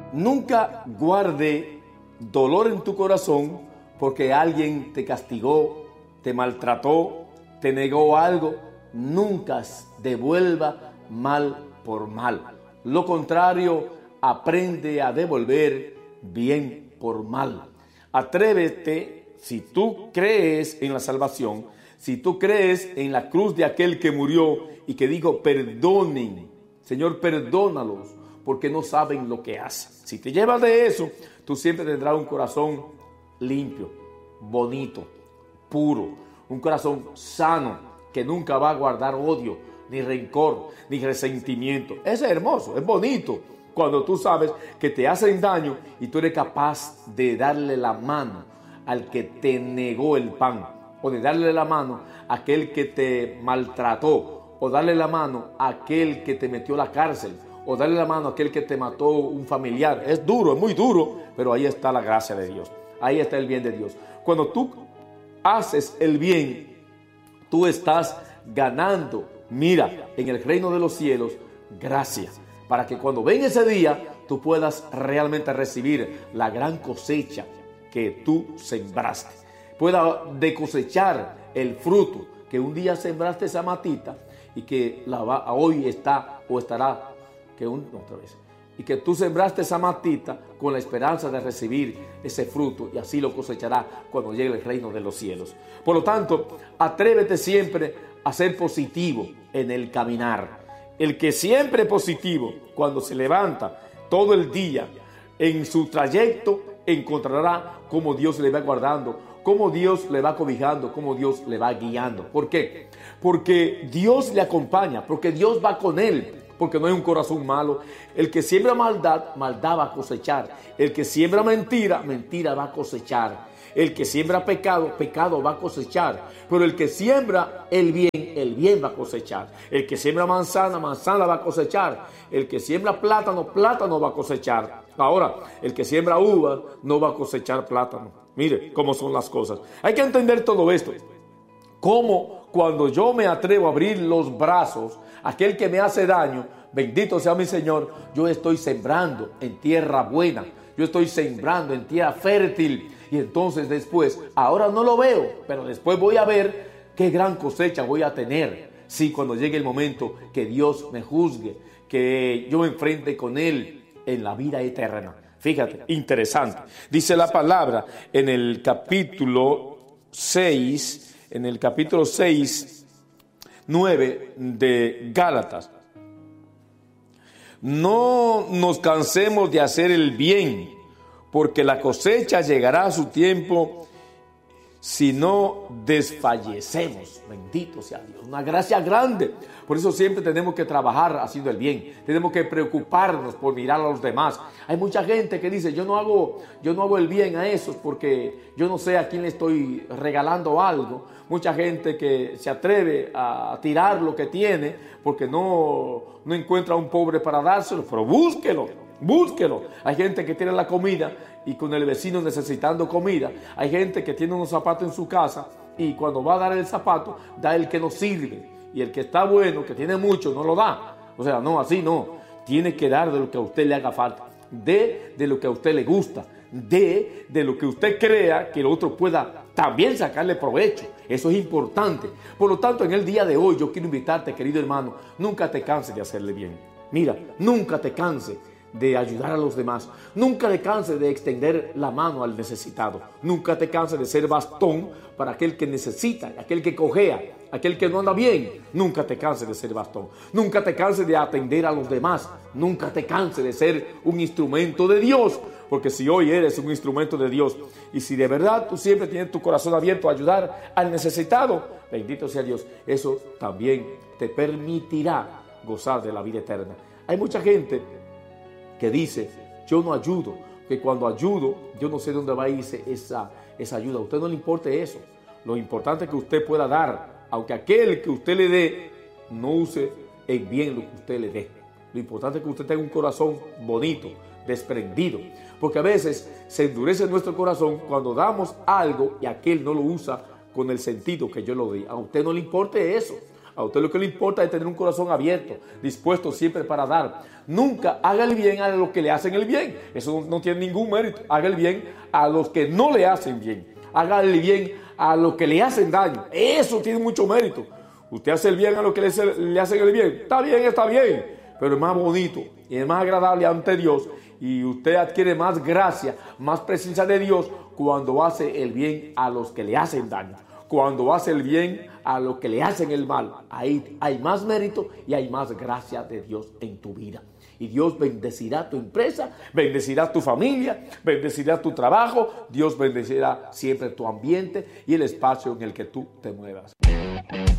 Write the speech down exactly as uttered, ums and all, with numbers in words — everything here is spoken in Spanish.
Nunca guarde dolor en tu corazón porque alguien te castigó, te maltrató, te negó algo. Nunca devuelva mal por mal. Lo contrario, aprende a devolver bien por mal. Atrévete, si tú crees en la salvación, si tú crees en la cruz de aquel que murió y que dijo, perdonen, Señor, perdónalos, porque no saben lo que hacen. Si te llevas de eso, tú siempre tendrás un corazón limpio, bonito, puro, un corazón sano, que nunca va a guardar odio, ni rencor, ni resentimiento. Eso es hermoso, es bonito, cuando tú sabes que te hacen daño y tú eres capaz de darle la mano al que te negó el pan, o de darle la mano a aquel que te maltrató, o darle la mano a aquel que te metió a la cárcel, o darle la mano a aquel que te mató un familiar. Es duro, es muy duro, pero ahí está la gracia de Dios, ahí está el bien de Dios. Cuando tú haces el bien, tú estás ganando, mira, en el reino de los cielos, gracia, para que cuando venga ese día, tú puedas realmente recibir la gran cosecha que tú sembraste. Pueda de cosechar el fruto que un día sembraste esa matita y que la va, hoy está o estará, que un, otra vez, y que tú sembraste esa matita con la esperanza de recibir ese fruto y así lo cosechará cuando llegue el reino de los cielos. Por lo tanto, atrévete siempre a ser positivo en el caminar. El que siempre es positivo, cuando se levanta todo el día en su trayecto, encontrará cómo Dios le va guardando, cómo Dios le va cobijando, cómo Dios le va guiando. ¿Por qué? Porque Dios le acompaña, porque Dios va con él, porque no hay un corazón malo. El que siembra maldad, maldad va a cosechar. El que siembra mentira, mentira va a cosechar. El que siembra pecado, pecado va a cosechar. Pero el que siembra el bien, el bien va a cosechar. El que siembra manzana, manzana va a cosechar. El que siembra plátano, plátano va a cosechar. Ahora, el que siembra uva no va a cosechar plátano. Mire cómo son las cosas. Hay que entender todo esto. Cómo cuando yo me atrevo a abrir los brazos, aquel que me hace daño, bendito sea mi Señor, yo estoy sembrando en tierra buena. Yo estoy sembrando en tierra fértil. Y entonces después, ahora no lo veo, pero después voy a ver qué gran cosecha voy a tener. Sí, cuando llegue el momento que Dios me juzgue, que yo me enfrente con Él en la vida eterna. Fíjate, interesante. Dice la palabra en el capítulo seis, en el capítulo seis, nueve de Gálatas. No nos cansemos de hacer el bien, porque la cosecha llegará a su tiempo si no desfallecemos. Bendito sea Dios, una gracia grande. Por eso siempre tenemos que trabajar haciendo el bien. Tenemos que preocuparnos por mirar a los demás. Hay mucha gente que dice, yo no hago, yo no hago el bien a esos porque yo no sé a quién le estoy regalando algo. Mucha gente que se atreve a tirar lo que tiene porque no, no encuentra a un pobre para dárselo, pero búsquelo. Búsquelo. Hay gente que tiene la comida y con el vecino necesitando comida. Hay gente que tiene unos zapatos en su casa y cuando va a dar el zapato, da el que no sirve. Y el que está bueno, que tiene mucho, no lo da. O sea, no, así no. Tiene que dar de lo que a usted le haga falta. De, de lo que a usted le gusta. De, de lo que usted crea que el otro pueda también sacarle provecho. Eso es importante. Por lo tanto, en el día de hoy yo quiero invitarte, querido hermano, nunca te canses de hacerle bien. Mira, nunca te canses de ayudar a los demás. Nunca te canses de extender la mano al necesitado. Nunca te canses de ser bastón para aquel que necesita, aquel que cojea, aquel que no anda bien. Nunca te canses de ser bastón. Nunca te canses de atender a los demás. Nunca te canses de ser un instrumento de Dios. Porque si hoy eres un instrumento de Dios y si de verdad tú siempre tienes tu corazón abierto a ayudar al necesitado, bendito sea Dios, eso también te permitirá gozar de la vida eterna. Hay mucha gente que dice, yo no ayudo, que cuando ayudo, yo no sé dónde va a irse esa, esa ayuda. A usted no le importe eso. Lo importante es que usted pueda dar, aunque aquel que usted le dé, no use en bien lo que usted le dé. Lo importante es que usted tenga un corazón bonito, desprendido. Porque a veces se endurece nuestro corazón cuando damos algo y aquel no lo usa con el sentido que yo lo di. A usted no le importe eso. A usted lo que le importa es tener un corazón abierto, dispuesto siempre para dar. Nunca haga el bien a los que le hacen el bien. Eso no, no tiene ningún mérito. Haga el bien a los que no le hacen bien. Haga el bien a los que le hacen daño. Eso tiene mucho mérito. Usted hace el bien a los que le, le hacen el bien. Está bien, está bien. Pero es más bonito y es más agradable ante Dios. Y usted adquiere más gracia, más presencia de Dios cuando hace el bien a los que le hacen daño. Cuando hace el bien a los que le hacen el mal. Ahí hay más mérito y hay más gracia de Dios en tu vida. Y Dios bendecirá tu empresa, bendecirá tu familia, bendecirá tu trabajo. Dios bendecirá siempre tu ambiente y el espacio en el que tú te muevas.